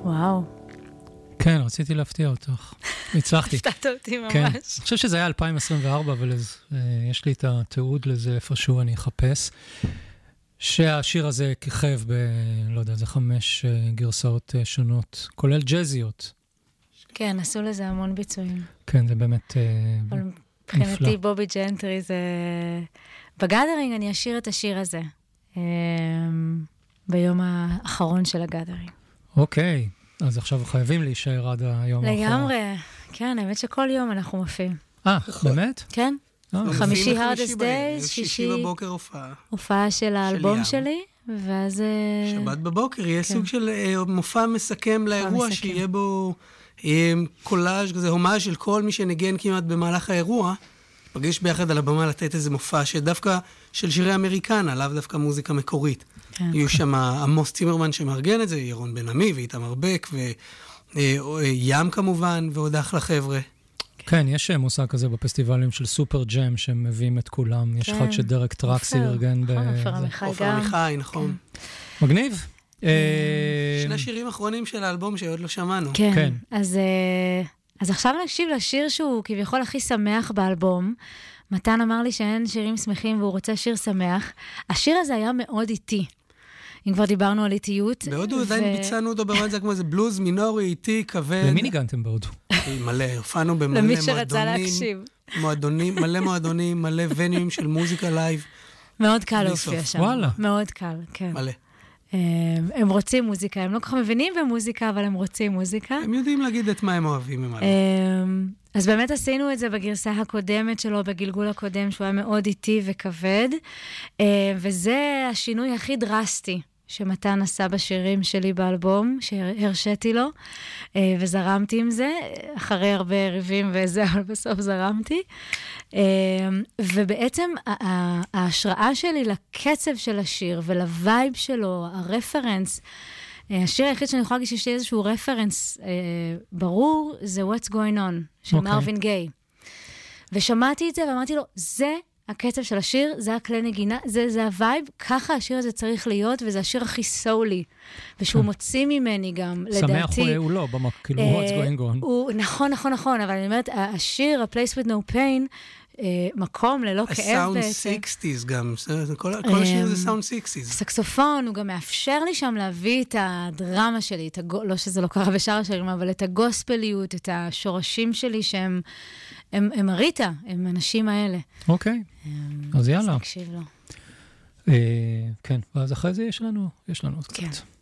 וואו. כן, רציתי להפתיע אותך. הצלחתי. הפתעת אותי ממש. כן. אני חושב שזה היה 2024, אבל יש לי את התיעוד לזה איפשהו, אני אחפש. שהשיר הזה כיכב לא יודע, זה 5 גרסאות שונות, כולל ג'זיות. כן, עשו לזה המון ביצועים. כן, זה באמת אבל נפלא. מבחינתי בובי ג'נטרי זה... בגאדרינג אני אשיר את השיר הזה. ביום האחרון של הגאדרינג. אוקיי, אז עכשיו חייבים להישאר עד היום האחרון. לגמרי, כן, האמת שכל יום אנחנו מופיעים. באמת? כן. חמישי hardest days, שישי בבוקר הופעה. הופעה של האלבום שלי, ואז... שבת בבוקר יהיה סוג של מופע מסכם לאירוע, שיהיה בו קולאז' כזה, הומאז' של כל מי שנגן כמעט במהלך האירוע, פגש ביחד על הבמה לתת איזה מופע שדווקא של שירי אמריקנה, לאו דווקא מוזיקה מקורית. יהיו שם עמוס צימרמן שמארגן את זה, ירון בן עמי ואיתמר בק, וים כמובן, ועוד אחלה חבר'ה. כן, יש מושג כזה בפסטיבלים של סופר ג'ם, שהם מביאים את כולם. יש אחד שדרק טרקסי ארגן עופר עמיחי, נכון. מגניב. שני שירים אחרונים של האלבום שעוד לא שמענו. כן, אז עכשיו נקשיב לשיר שהוא כביכול הכי שמח באלבום. מתן אמר לי שאין שירים שמחים והוא רוצה שיר שמח. השיר הזה היה מאוד איטי. אם כבר דיברנו על איטיות. בהודו עדיין ביצענו אותו ברמת זה כמו איזה בלוז מינורי, איטי, כבד. למי ניגנתם בהודו? מלא, הופענו במלא מועדונים. למי שרצה להקשיב. מלא מועדונים, מלא וניום של מוזיקה לייב. מאוד קל להופיע שם. וואלה. מאוד קל, כן. מלא. הם רוצים מוזיקה, הם לא כל כך מבינים במוזיקה, אבל הם רוצים מוזיקה. הם יודעים להגיד את מה הם אוהבים. אז באמת עשינו את זה בגרסה הקודמת שלו, בגלגול הקודם, שהוא היה מאוד איטי וכבד, וזה השינוי הכי דרסטי שמתן עשה בשירים שלי באלבום, שהרשיתי לו, וזרמתי עם זה, אחרי הרבה ריבים וזה, אבל בסוף זרמתי. ובעצם ההשראה שלי לקצב של השיר ולווייב שלו, הרפרנס, השיר היחיד שאני יכולה להגיד שיש לי איזשהו רפרנס ברור, זה What's Going On, של מרווין גיי. ושמעתי את זה ואמרתי לו, זה הקצב של השיר, זה הכלי נגינה, זה הווייב, ככה השיר הזה צריך להיות, וזה השיר הכי סולי, ושהוא מוציא ממני גם, לדעתי. שמח הוא לא, כאילו, What's Going On. נכון, אבל אני אומרת, השיר, A Place With No Pain, מקום ללא כאב בעצם. הסאונד 60s גם, כל השיר זה סאונד 60s. סקסופון, הוא גם מאפשר לי שם להביא את הדרמה שלי, לא שזה לא קרה בשאר השירים, אבל את הגוספליות, את השורשים שלי שהם הריטה, הם האנשים האלה. אוקיי, אז יאללה. אז נקשיב לו. כן, ואז אחרי זה יש לנו עוד קצת.